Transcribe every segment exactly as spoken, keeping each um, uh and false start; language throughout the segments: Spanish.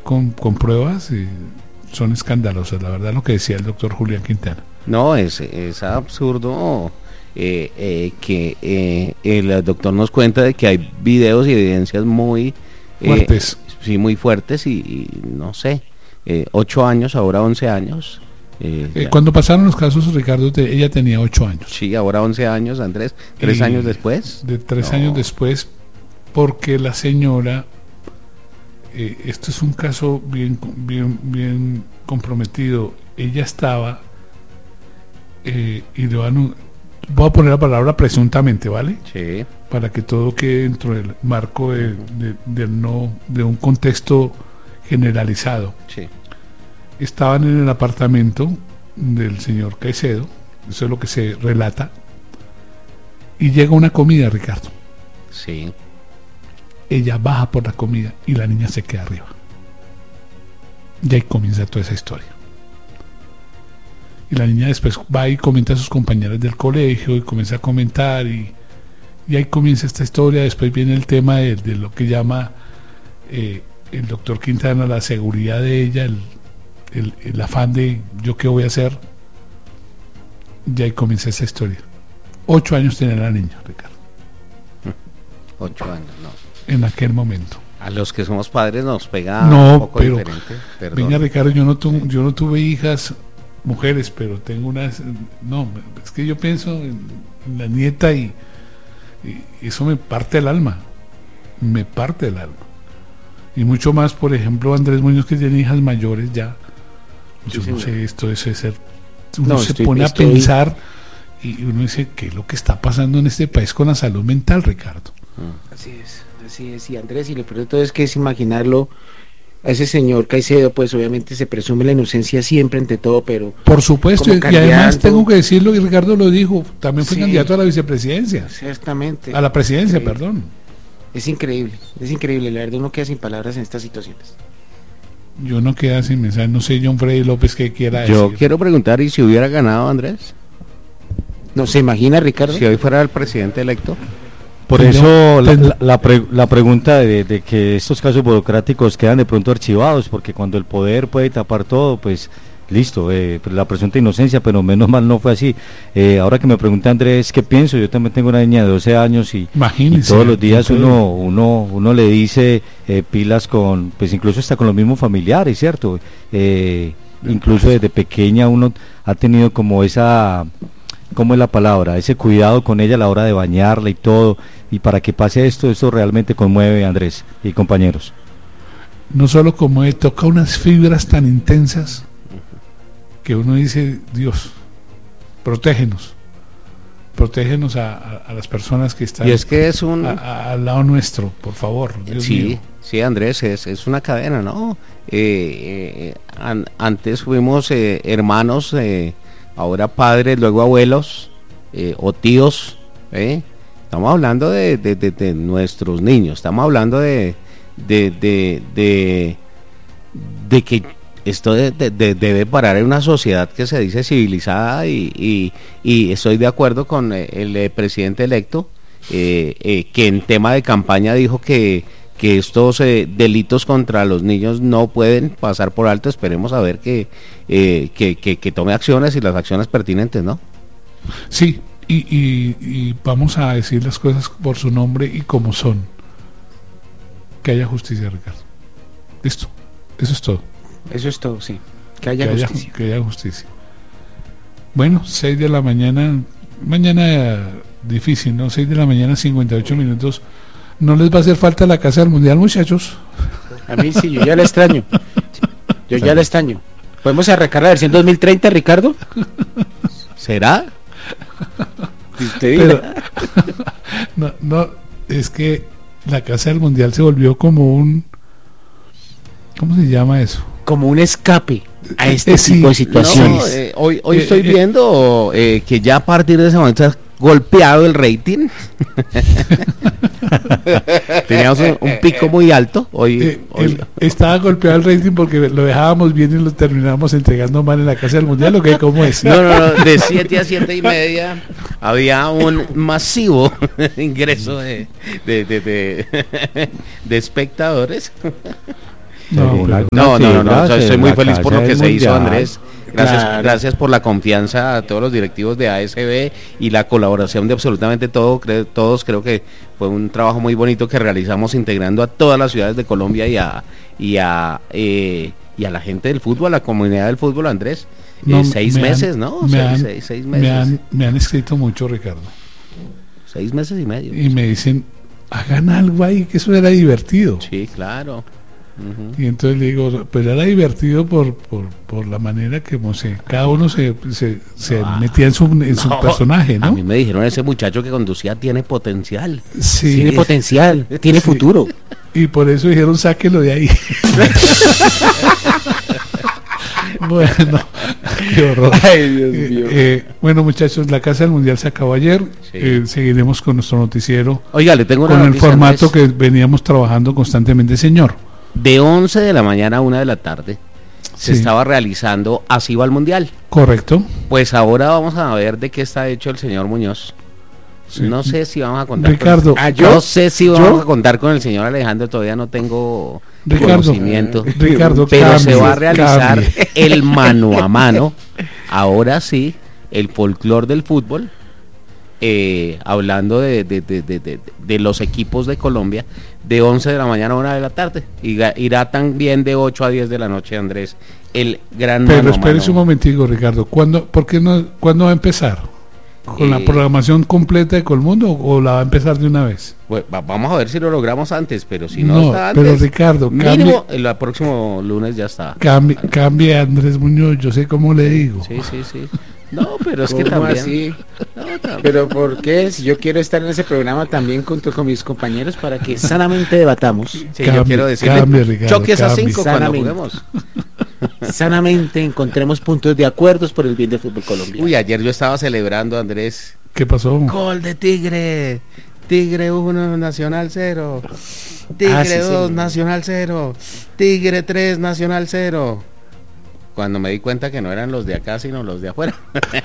con, con pruebas y son escandalosas, la verdad, lo que decía el doctor Julián Quintana. No, es, es absurdo eh, eh, que eh, el doctor nos cuenta de que hay videos y evidencias muy eh, fuertes. Sí, muy fuertes y, y no sé, eh, ocho años, ahora once años. Eh, eh, cuando pasaron los casos, Ricardo, te, ella tenía ocho años. Sí, ahora once años, Andrés, tres y años después. De tres no. años después, porque la señora, eh, esto es un caso bien, bien, bien comprometido, ella estaba, eh, y le van a, voy a poner la palabra presuntamente, ¿vale? Sí. Para que todo quede dentro del marco de, de, de, no, de un contexto generalizado. Sí. Estaban en el apartamento del señor Caicedo, eso es lo que se relata, y llega una comida, Ricardo. Sí. Ella baja por la comida y la niña se queda arriba. Y ahí comienza toda esa historia. Y la niña después va y comenta a sus compañeras del colegio y comienza a comentar y, y ahí comienza esta historia. Después viene el tema de, de lo que llama eh, el doctor Quintana la seguridad de ella, el, el, el afán de yo qué voy a hacer. Y ahí comienza esta historia. Ocho años tenía la niña, Ricardo. Ocho años, no. En aquel momento. A los que somos padres nos pega no, un poco pero, diferente. Perdón. Venga, Ricardo, yo no, tu, yo no tuve hijas mujeres, pero tengo unas. No, es que yo pienso en, en la nieta y, y eso me parte el alma. Me parte el alma. Y mucho más, por ejemplo, Andrés Muñoz, que tiene hijas mayores ya. Yo sí, no sé, esto es ser. Uno no, se estoy, pone estoy... a pensar y uno dice, ¿qué es lo que está pasando en este país con la salud mental, Ricardo? Así es, así es. Y Andrés, y lo peor de todo es que es imaginarlo a ese señor Caicedo, pues obviamente se presume la inocencia siempre ante todo, pero... Por supuesto, y además tengo que decirlo, y Ricardo lo dijo, también fue sí, candidato a la vicepresidencia. Ciertamente. A la presidencia, sí. perdón. Es increíble, es increíble, la verdad uno queda sin palabras en estas situaciones. Yo no queda sin mensaje, no sé John Freddy López qué quiera Yo decir. quiero preguntar, ¿y si hubiera ganado Andrés? ¿No se imagina, Ricardo? Si hoy fuera el presidente electo. Por eso la, la, la, pre, la pregunta de, de que estos casos burocráticos quedan de pronto archivados, porque cuando el poder puede tapar todo, pues listo, eh, la presunta inocencia, pero menos mal no fue así. Eh, ahora que me pregunta Andrés, ¿qué pienso? Yo también tengo una niña de doce años y, y todos los días uno uno uno le dice eh, pilas con, pues incluso hasta con los mismos familiares, ¿cierto? Eh, incluso desde pequeña uno ha tenido como esa... ¿Cómo es la palabra? Ese cuidado con ella a la hora de bañarla y todo, y para que pase esto, esto realmente conmueve, Andrés y compañeros. No solo conmueve, toca unas fibras tan intensas que uno dice, Dios, protégenos, protégenos a, a, a las personas que están y es que es un... a, a, al lado nuestro, por favor. Dios sí, mío. sí, Andrés, es, es una cadena, ¿no? Eh, eh, an, antes fuimos eh, hermanos, eh, ahora padres, luego abuelos eh, o tíos, ¿eh? Estamos hablando de, de, de, de nuestros niños, estamos hablando de de, de, de, de que esto de, de, de debe parar en una sociedad que se dice civilizada y, y, y estoy de acuerdo con el, el presidente electo eh, eh, que en tema de campaña dijo que que estos eh, delitos contra los niños no pueden pasar por alto. Esperemos a ver que, eh, que, que, que tome acciones y las acciones pertinentes, ¿no? Sí, y, y, y vamos a decir las cosas por su nombre y como son. Que haya justicia, Ricardo. Listo, eso es todo. Eso es todo, sí. Que haya que justicia. Haya, que haya justicia. Bueno, seis de la mañana, mañana difícil, ¿no? seis de la mañana, cincuenta y ocho minutos. ¿No les va a hacer falta la Casa del Mundial, muchachos? A mí sí, yo ya la extraño. Yo ya la extraño. ¿Podemos arrancar la versión dos mil treinta, Ricardo? ¿Será? Si usted Pero, no, no, es que la Casa del Mundial se volvió como un... ¿Cómo se llama eso? Como un escape a este eh, tipo sí, de situaciones. No, eh, hoy hoy eh, estoy eh, viendo eh, que ya a partir de ese momento has golpeado el rating. Teníamos un, un pico muy alto. Hoy, eh, hoy... El, estaba golpeado el rating porque lo dejábamos bien y lo terminábamos entregando mal en la Casa del Mundial. ¿O qué? ¿Cómo es? No, no, no, de siete a siete y media había un masivo ingreso de, de, de, de, de espectadores. No, no, pero- no, no, no, fibras estoy en muy la feliz por casa lo que del se hizo, Mundial. Andrés. Gracias, Claro. gracias por la confianza a todos los directivos de A S B y la colaboración de absolutamente todo, cre- todos. Creo que fue un trabajo muy bonito que realizamos integrando a todas las ciudades de Colombia y a y a eh, y a la gente del fútbol, a la comunidad del fútbol, Andrés. Eh, No, seis me han- meses, ¿no? me Seis, han- seis- seis Me meses. han, me han escrito mucho, Ricardo. Seis meses y medio. Y me dicen, hagan algo ahí, que eso era divertido. Sí, claro. Ujú. Y entonces le digo, pues era divertido por, por, por la manera que como se, cada uno se, se, se Ah. metía en su, en su No, personaje, A ¿no? mí me dijeron, ese muchacho que conducía tiene potencial. Sí, Tiene potencial, tiene Sí. futuro. y por eso dijeron, sáquelo de ahí. Bueno, qué horror. Ay, Dios Eh, mío. eh, bueno, muchachos, la Casa del Mundial se acabó ayer. Sí. Eh, seguiremos con nuestro noticiero, Oiga, le tengo una con el noticia, formato Andrés. que veníamos trabajando constantemente, señor. De once de la mañana a una de la tarde se Sí. estaba realizando Así va el Mundial. Correcto. Pues ahora vamos a ver de qué está hecho el señor Muñoz. Sí. No sé si vamos a contar Ricardo, con... Ah, ¿yo? No sé si vamos ¿Yo? a contar con el señor Alejandro, todavía no tengo Ricardo, conocimiento. Ricardo, Pero se cambie, va a realizar cambie. el mano a mano. Ahora sí, el folclor del fútbol. eh, hablando de, de, de, de, de- de los equipos de Colombia, de once de la mañana a una de la tarde. Y ga- irá también de ocho a diez de la noche, Andrés. El gran Pero mano a espérese un mano. momentico, Ricardo. ¿Cuándo, por qué no, ¿Cuándo va a empezar? ¿Con la Eh, programación completa de Colmundo o la va a empezar de una vez? Pues, va- vamos a ver si lo logramos antes, pero si no, No, está antes, pero Ricardo, mínimo el próximo lunes ya está. Cambie, cambie a Andrés Muñoz, yo sé cómo le digo. Sí, sí, sí. No, pero es que ¿Cómo también. así? No, también. Pero ¿por qué? Si yo quiero estar en ese programa también junto con mis compañeros para que sanamente debatamos, Sí, yo Cambie, quiero decirle, cambie, Ricardo, choques a cambie. cinco cuando Sanamente. juguemos. sanamente encontremos puntos de acuerdos por el bien del fútbol colombiano. Uy, ayer yo estaba celebrando, Andrés. ¿Qué pasó? Gol de Tigre. Tigre uno, Nacional cero. Tigre Ah, sí, dos, sí. Nacional cero. Tigre tres, Nacional cero. Cuando me di cuenta que no eran los de acá, sino los de afuera.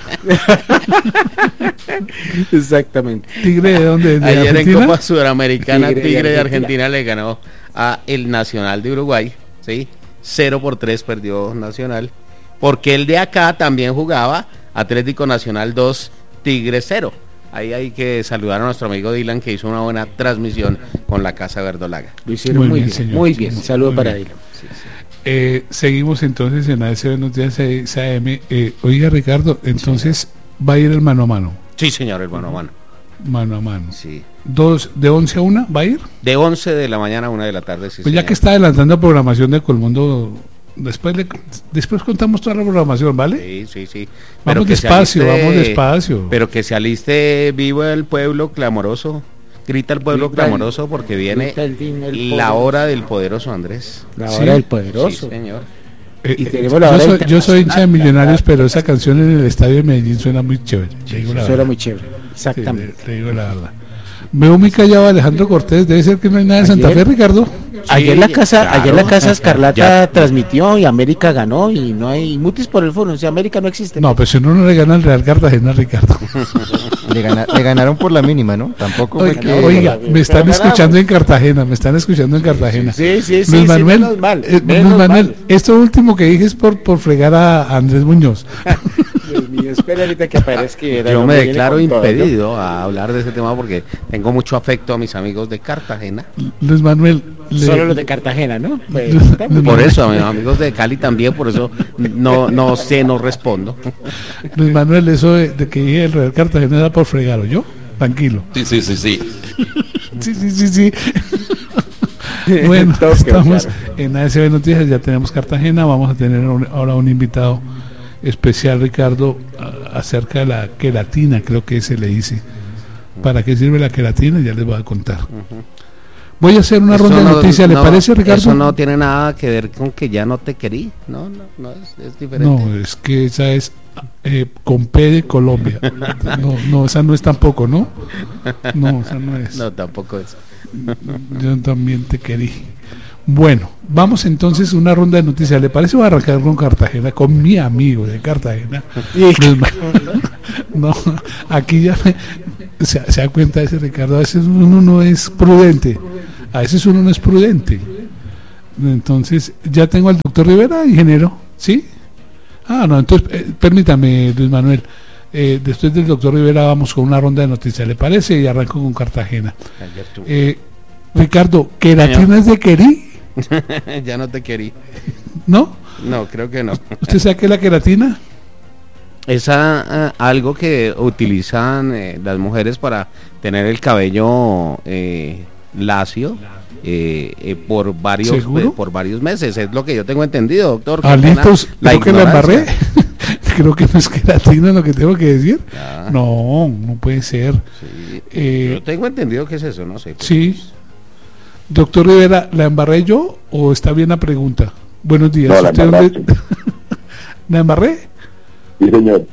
Exactamente. ¿Tigre de dónde? ¿De Ayer en Argentina? Copa Sudamericana, Tigre de Tigre, de Argentina. Argentina le ganó a el Nacional de Uruguay, ¿sí? cero por tres perdió Nacional. Porque el de acá también jugaba Atlético Nacional dos, Tigre cero. Ahí hay que saludar a nuestro amigo Dylan, que hizo una buena transmisión con la Casa Verdolaga. Lo hicieron Muy muy, bien, bien, señor. muy bien. Saludo Muy para bien. él. Eh, seguimos entonces en A S B Noticias seis A M. Eh, oiga, Ricardo, entonces va a ir el mano a mano. Sí, señor, hermano, mano. Mano a mano. Sí. Dos, ¿de once a una va a ir? De once de la mañana a una de la tarde, sí, Pues ya señor. que está adelantando programación de Colmundo, después le, después contamos toda la programación, ¿vale? Sí, sí, sí. Vamos que se despacio, aliste- vamos despacio. Pero que se aliste vivo el pueblo clamoroso. Grita el pueblo Grita el- clamoroso porque viene grita el din- el la poderoso. hora del poderoso, Andrés. La Sí. hora del Sí, poderoso. señor. Eh, y eh, tenemos la yo, hora soy, internacional. yo soy hincha de Millonarios, pero esa canción en el estadio de Medellín suena muy chévere. le digo la Eso era verdad. muy chévere. Sí, Exactamente. le, le digo la verdad. Veo muy callado a Alejandro Cortés, debe ser que no hay nada en Santa Ayer- Fe, Ricardo. Ayer la casa, claro. ayer la casa Escarlata Ya. transmitió y América ganó y no hay mutis por el foro, o sea, América no existe. No, pues si uno no le gana al Real Cartagena, Ricardo. Le, gana- le ganaron por la mínima, ¿no? Tampoco fue Oiga, que... oiga, me están Pero escuchando ganamos. en Cartagena, me están escuchando en Cartagena. Sí, sí, sí, Luis sí, Manuel, menos mal, eh, menos Luis Manuel, mal. esto último que dije es por, por fregar a Andrés Muñoz. Dios mío, espera ahorita que aparezca. que Yo me viene declaro con todo, ¿no? impedido a hablar de ese tema porque tengo mucho afecto a mis amigos de Cartagena. Luis Manuel, le- Solo los de Cartagena, ¿no? Pues, Luis- está muy Luis Por Manuel- eso a mis amigos de Cali también, por eso no, no sé, no respondo. Luis Manuel, eso de, de que dije el Real Cartagena era por fregar, ¿o yo? Tranquilo. Sí, sí, sí, sí. Sí, sí, sí, sí. Bueno, Toque, estamos claro. en A S B Noticias, ya tenemos Cartagena, vamos a tener un- ahora un invitado especial, Ricardo, a- acerca de la queratina, creo que se le dice. ¿Para qué sirve la queratina? Ya les voy a contar. Voy a hacer una Eso ronda de no- noticias, ¿le no, parece, Ricardo? Eso no tiene nada que ver con que ya no te querí. No, no, no, es, es diferente. No, es que esa es eh, con P de Colombia. No, no, esa no es tampoco, ¿no? No, esa no es. No, tampoco es. Yo también te querí. Bueno, vamos entonces a una ronda de noticias. ¿Le parece? Voy a arrancar con Cartagena, con mi amigo de Cartagena. Luis Ma- No, aquí ya me- se, se da cuenta ese Ricardo, a veces uno no es prudente. A veces uno no es prudente. Entonces, ya tengo al doctor Rivera, ingeniero, ¿sí? Ah, no, entonces, eh, permítame, Luis Manuel, eh, después del doctor Rivera vamos con una ronda de noticias, ¿le parece? Y arranco con Cartagena. Eh, Ricardo, ¿queratina es de querí? Ya no te querí. ¿No? No, creo que no. ¿Usted sabe qué es la queratina? Es a, a, algo que utilizan eh, las mujeres para tener el cabello eh, lacio. Eh, eh, por varios eh, por varios meses, es lo que yo tengo entendido, doctor. Alitos, la creo que la embarré. Creo que no es queratina lo que tengo que decir. Ah. No, no puede ser. Sí. Eh, yo tengo entendido que es eso, no sé. Sí. Pues. Doctor Rivera, ¿la embarré yo o está bien la pregunta? Buenos días. No, la, ¿Usted dónde... ¿La embarré? Sí, señor.